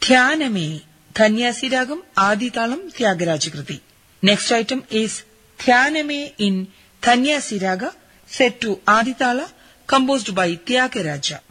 ധ്യാനമേ, ധന്യാസി Ragam, ആദിതാളം, ത്യാഗരാജകൃതി. Next item is ധ്യാനമേ in ധന്യാസി raga set to Aditala, composed by Tyagaraja.